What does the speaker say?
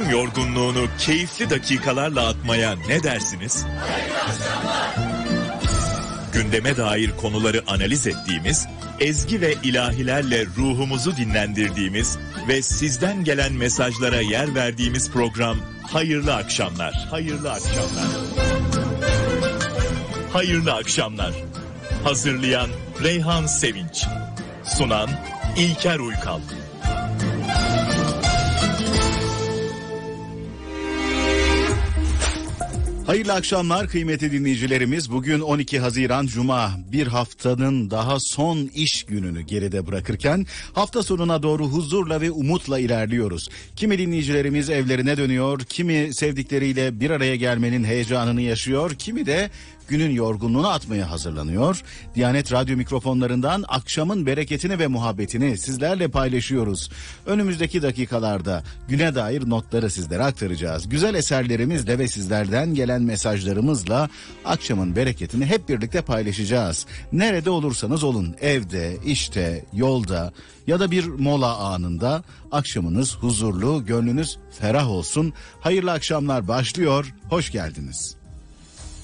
yorgunluğunu keyifli dakikalarla atmaya ne dersiniz? Gündeme dair konuları analiz ettiğimiz, ezgi ve ilahilerle ruhumuzu dinlendirdiğimiz ve sizden gelen mesajlara yer verdiğimiz program Hayırlı Akşamlar. Hayırlı Akşamlar. Hayırlı Akşamlar. Hazırlayan Reyhan Sevinç. Sunan İlker Uykal. Hayırlı akşamlar kıymetli dinleyicilerimiz. Bugün 12 Haziran Cuma, bir haftanın daha son iş gününü geride bırakırken hafta sonuna doğru huzurla ve umutla ilerliyoruz. Kimi dinleyicilerimiz evlerine dönüyor, kimi sevdikleriyle bir araya gelmenin heyecanını yaşıyor, kimi de günün yorgunluğunu atmaya hazırlanıyor. Diyanet Radyo mikrofonlarından akşamın bereketini ve muhabbetini sizlerle paylaşıyoruz. Önümüzdeki dakikalarda güne dair notları sizlere aktaracağız. Güzel eserlerimizle ve sizlerden gelen mesajlarımızla akşamın bereketini hep birlikte paylaşacağız. Nerede olursanız olun, evde, işte, yolda ya da bir mola anında akşamınız huzurlu, gönlünüz ferah olsun. Hayırlı akşamlar başlıyor, hoş geldiniz.